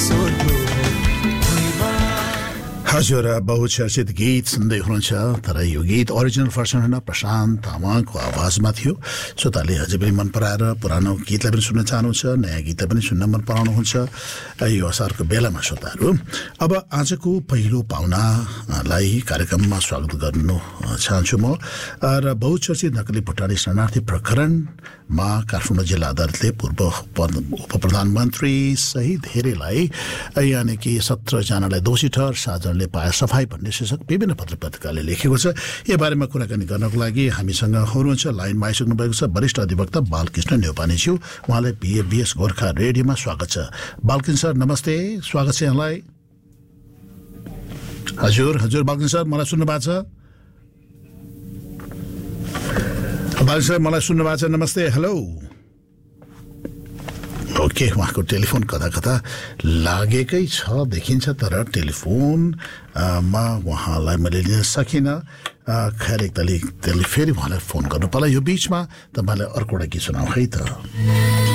हजुर बहुचर्चित गीत सुन्दै हुनुहुन्छ तर यो गीत ओरिजिनल भर्सन होइन प्रशान्त तामाङको आवाजमा थियो। श्रोताले अझै पनि मन पराएर पुरानो गीतलाई पनि सुन्न चाहनुहुन्छ, नयाँ गीतलाई पनि सुन्न मन पराउनुहुन्छ यो असारको बेलामा श्रोताहरू। अब आजको पहिलो पाहुनालाई कार्यक्रममा स्वागत गर्नु चाहन्छु म। र बहुचर्चित नक्कली भुटानी शरणार्थी प्रकरणमा काठमाडौँ जिल्ला अदालतले पूर्व उप प्रधानमन्त्री सहित धेरैलाई यानि कि 17 जनालाई दोषी ठहर, 7 जनाले पाए सफाई भन्ने शीर्षक विभिन्न पत्र पत्रिकाले लेखेको छ। यो बारेमा कुराकानी गर्नको लागि हामीसँग हुनुहुन्छ, लाइनमा आइसक्नु भएको छ वरिष्ठ अधिवक्ता बालकृष्ण न्यौपानेज्यू। उहाँलाई बीएस गोर्खा रेडियोमा स्वागत छ। बालकृष्ण सर नमस्ते, स्वागत छ यहाँलाई। हजुर बालकृष्ण सर मलाई सुन्नु भएको छ? बालकृष्ण सर मलाई सुन्नु भएको छ? नमस्ते, हेलो। ओके, उहाँको टेलिफोन कता कता लागेकै छ देखिन्छ, तर टेलिफोनमा उहाँलाई मैले लिन सकिनँ। खैर एकतालि फेरि उहाँलाई फोन गर्नु पर्ला। यो बिचमा तपाईँलाई अर्को एउटा गीत सुनाऊ है त।